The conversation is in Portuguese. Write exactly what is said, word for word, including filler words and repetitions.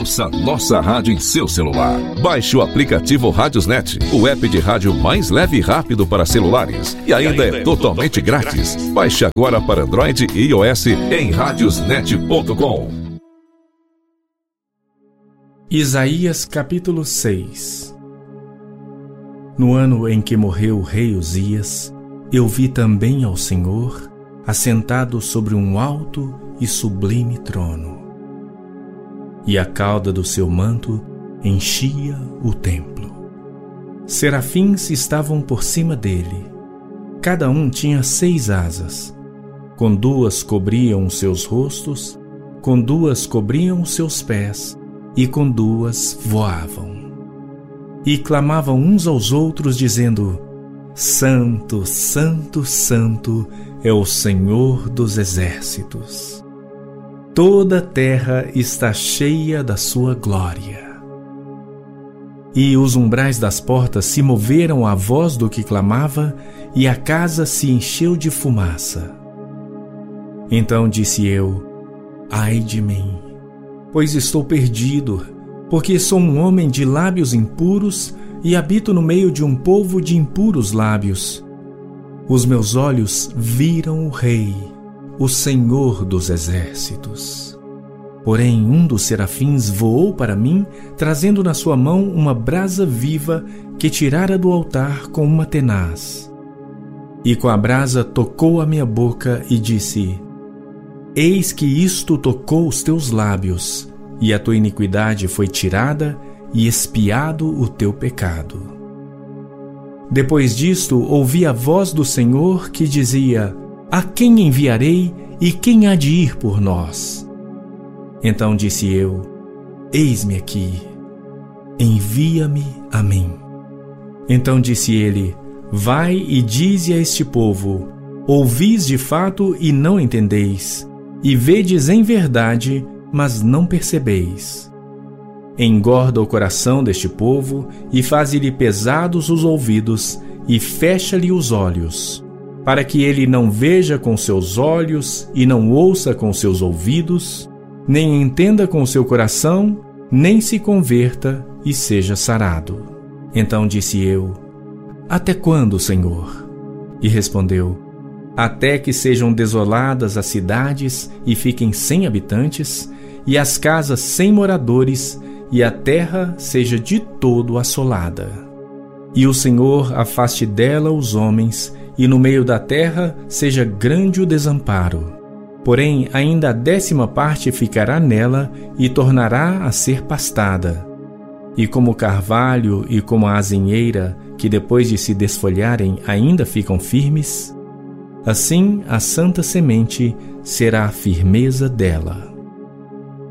Ouça nossa rádio em seu celular. Baixe o aplicativo Radiosnet, o app de rádio mais leve e rápido para celulares. E ainda é totalmente grátis. Baixe agora para Android e iOS em radiosnet ponto com. Isaías capítulo seis. No ano em que morreu o rei Uzias, eu vi também ao Senhor assentado sobre um alto e sublime trono. E a cauda do seu manto enchia o templo. Serafins estavam por cima dele. Cada um tinha seis asas. Com duas cobriam os seus rostos, com duas cobriam os seus pés, e com duas voavam. E clamavam uns aos outros, dizendo: Santo, Santo, Santo é o Senhor dos exércitos. Toda a terra está cheia da sua glória. E os umbrais das portas se moveram à voz do que clamava, e a casa se encheu de fumaça. Então disse eu: Ai de mim, pois estou perdido, porque sou um homem de lábios impuros e habito no meio de um povo de impuros lábios. Os meus olhos viram o Rei, o Senhor dos exércitos. Porém, um dos serafins voou para mim, trazendo na sua mão uma brasa viva que tirara do altar com uma tenaz. E com a brasa tocou a minha boca e disse: Eis que isto tocou os teus lábios, e a tua iniquidade foi tirada, e expiado o teu pecado. Depois disto, ouvi a voz do Senhor que dizia: A quem enviarei, e quem há de ir por nós? Então disse eu: Eis-me aqui, envia-me a mim. Então disse ele: Vai e dize a este povo: Ouvis de fato e não entendeis, e vedes em verdade, mas não percebeis. Engorda o coração deste povo, e faze-lhe pesados os ouvidos, e fecha-lhe os olhos, para que ele não veja com seus olhos, e não ouça com seus ouvidos, nem entenda com seu coração, nem se converta e seja sarado. Então disse eu: Até quando, Senhor? E respondeu: Até que sejam desoladas as cidades e fiquem sem habitantes, e as casas sem moradores, e a terra seja de todo assolada. E o Senhor afaste dela os homens, e no meio da terra seja grande o desamparo. Porém, ainda a décima parte ficará nela, e tornará a ser pastada. E como o carvalho e como a azinheira, que depois de se desfolharem ainda ficam firmes, assim a santa semente será a firmeza dela.